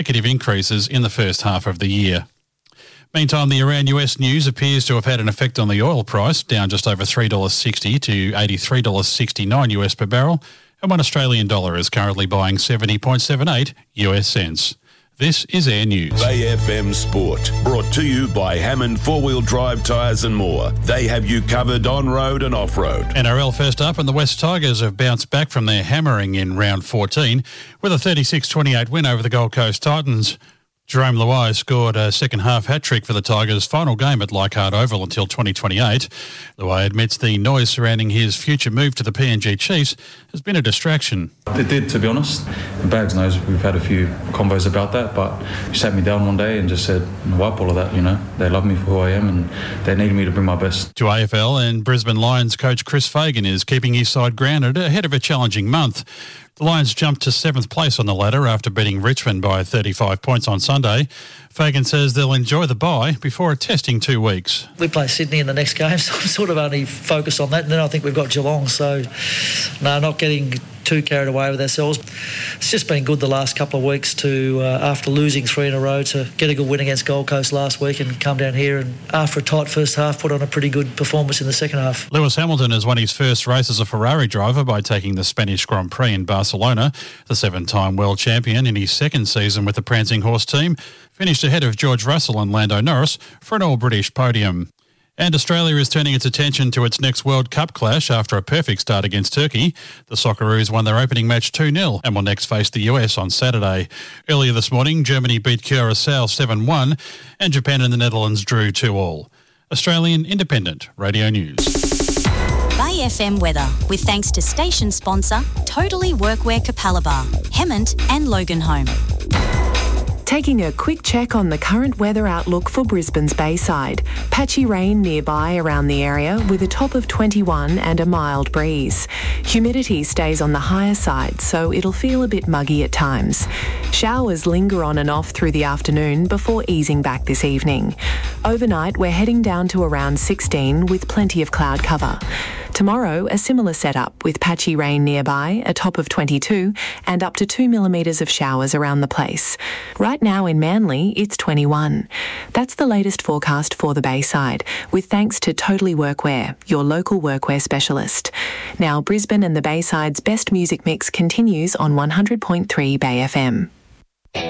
indicative increases in the first half of the year. Meantime, the Iran-US news appears to have had an effect on the oil price, down just over $3.60 to $83.69 US per barrel, and one Australian dollar is currently buying 70.78 US cents. This is Air News. Bay FM Sport, brought to you by Hammond 4-Wheel Drive Tyres and more. They have you covered on-road and off-road. NRL first up, and the West Tigers have bounced back from their hammering in round 14 with a 36-28 win over the Gold Coast Titans. Jerome Luai scored a second-half hat-trick for the Tigers' final game at Leichhardt Oval until 2028. Luai admits the noise surrounding his future move to the PNG Chiefs has been a distraction. It did, to be honest. Bags knows we've had a few convos about that, but he sat me down one day and just said, wipe all of that, They love me for who I am and they need me to bring my best. To AFL, and Brisbane Lions coach Chris Fagan is keeping his side grounded ahead of a challenging month. The Lions jumped to 7th place on the ladder after beating Richmond by 35 points on Sunday. Fagan says they'll enjoy the bye before a testing 2 weeks. We play Sydney in the next game, so I'm sort of only focused on that. And then I think we've got Geelong, so not getting too carried away with ourselves. It's just been good the last couple of weeks to, after losing 3 in a row, to get a good win against Gold Coast last week and come down here and, after a tight first half, put on a pretty good performance in the second half. Lewis Hamilton has won his first race as a Ferrari driver by taking the Spanish Grand Prix in Barcelona. The 7-time world champion in his second season with the Prancing Horse team finished ahead of George Russell and Lando Norris for an all-British podium. And Australia is turning its attention to its next World Cup clash after a perfect start against Turkey. The Socceroos won their opening match 2-0 and will next face the US on Saturday. Earlier this morning, Germany beat Curaçao 7-1 and Japan and the Netherlands drew 2-2. Australian Independent Radio News. Bay FM weather, with thanks to station sponsor Totally Workwear Capalaba, Hemmant and Loganholme. Taking a quick check on the current weather outlook for Brisbane's Bayside. Patchy rain nearby around the area with a top of 21 and a mild breeze. Humidity stays on the higher side, so it'll feel a bit muggy at times. Showers linger on and off through the afternoon before easing back this evening. Overnight, we're heading down to around 16 with plenty of cloud cover. Tomorrow, a similar setup with patchy rain nearby, a top of 22 and up to 2 millimetres of showers around the place. Right now in Manly, it's 21. That's the latest forecast for the Bayside, with thanks to Totally Workwear, your local workwear specialist. Now, Brisbane and the Bayside's best music mix continues on 100.3 Bay FM.